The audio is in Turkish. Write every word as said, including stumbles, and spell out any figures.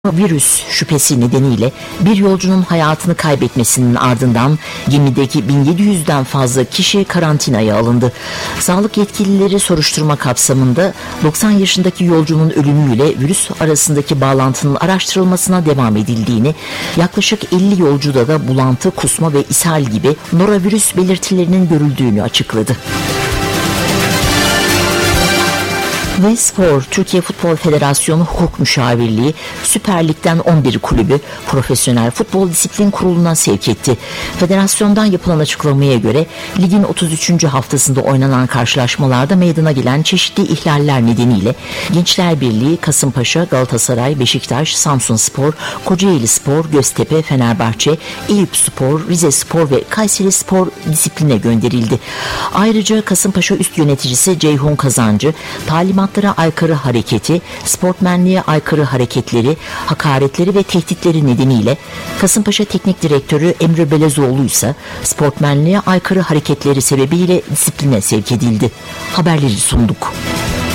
Virüs şüphesi nedeniyle bir yolcunun hayatını kaybetmesinin ardından gemideki bin yedi yüzden fazla kişi karantinaya alındı. Sağlık yetkilileri soruşturma kapsamında doksan yaşındaki yolcunun ölümüyle virüs arasındaki bağlantının araştırılmasına devam edildiğini, yaklaşık elli yolcuda da bulantı, kusma ve ishal gibi norovirüs belirtilerinin görüldüğünü açıkladı. Ve Spor, Türkiye Futbol Federasyonu Hukuk Müşavirliği, Süper Lig'den on bir kulübü Profesyonel Futbol Disiplin Kurulu'na sevk etti. Federasyondan yapılan açıklamaya göre ligin otuz üçüncü haftasında oynanan karşılaşmalarda meydana gelen çeşitli ihlaller nedeniyle Gençler Birliği, Kasımpaşa, Galatasaray, Beşiktaş, Samsunspor, Kocaelispor, Göztepe, Fenerbahçe, Eyüpspor, Rizespor ve Kayserispor disipline gönderildi. Ayrıca Kasımpaşa üst yöneticisi Ceyhun Kazancı, talimat aykırı hareketi, sportmenliğe aykırı hareketleri, hakaretleri ve tehditleri nedeniyle, Kasımpaşa Teknik Direktörü Emre Belezoğlu ise sportmenliğe aykırı hareketleri sebebiyle disipline sevk edildi. Haberleri sunduk.